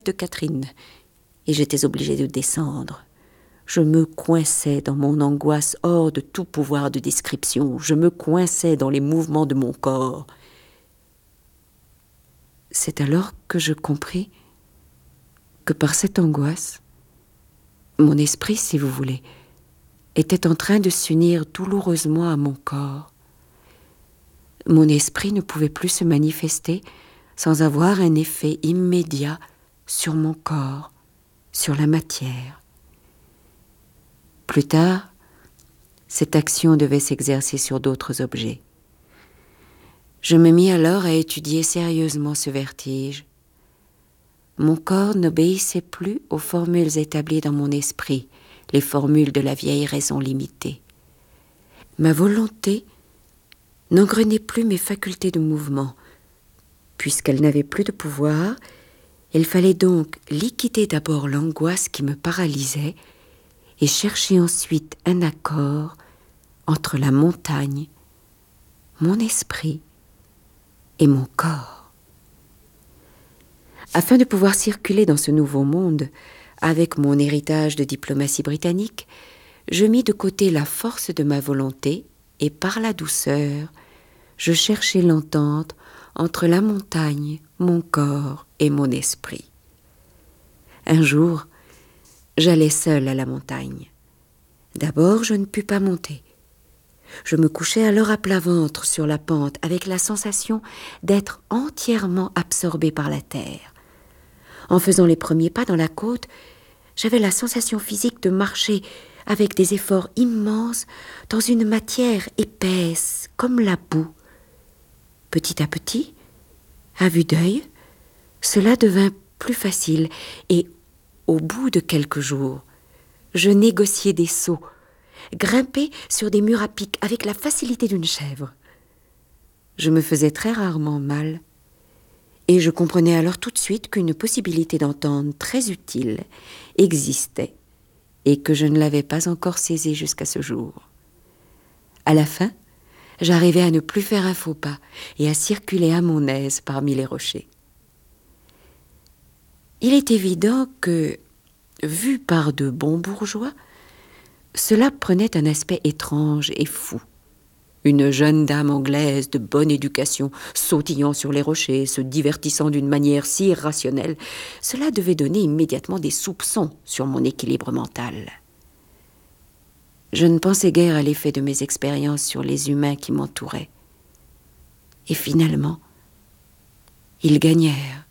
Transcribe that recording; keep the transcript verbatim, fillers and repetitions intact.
de Catherine, et j'étais obligée de descendre. Je me coinçais dans mon angoisse hors de tout pouvoir de description. Je me coinçais dans les mouvements de mon corps. C'est alors que je compris que par cette angoisse, mon esprit, si vous voulez, était en train de s'unir douloureusement à mon corps. Mon esprit ne pouvait plus se manifester sans avoir un effet immédiat sur mon corps, sur la matière. Plus tard, cette action devait s'exercer sur d'autres objets. Je me mis alors à étudier sérieusement ce vertige. Mon corps n'obéissait plus aux formules établies dans mon esprit, les formules de la vieille raison limitée. Ma volonté n'engrenait plus mes facultés de mouvement. Puisqu'elle n'avait plus de pouvoir, il fallait donc liquider d'abord l'angoisse qui me paralysait et chercher ensuite un accord entre la montagne, mon esprit et mon corps. Afin de pouvoir circuler dans ce nouveau monde, avec mon héritage de diplomatie britannique, je mis de côté la force de ma volonté et par la douceur, je cherchais l'entente entre la montagne, mon corps et mon esprit. Un jour, j'allais seule à la montagne. D'abord, je ne pus pas monter. Je me couchais alors à plat ventre sur la pente avec la sensation d'être entièrement absorbée par la terre. En faisant les premiers pas dans la côte, j'avais la sensation physique de marcher avec des efforts immenses dans une matière épaisse comme la boue. Petit à petit, à vue d'œil, cela devint plus facile et, au bout de quelques jours, je négociais des sauts, grimpais sur des murs à pic avec la facilité d'une chèvre. Je me faisais très rarement mal et je comprenais alors tout de suite qu'une possibilité d'entente très utile existait et que je ne l'avais pas encore saisie jusqu'à ce jour. À la fin, j'arrivais à ne plus faire un faux pas et à circuler à mon aise parmi les rochers. Il est évident que, vu par de bons bourgeois, cela prenait un aspect étrange et fou. Une jeune dame anglaise de bonne éducation, sautillant sur les rochers, se divertissant d'une manière si irrationnelle, cela devait donner immédiatement des soupçons sur mon équilibre mental. Je ne pensais guère à l'effet de mes expériences sur les humains qui m'entouraient. Et finalement, ils gagnèrent.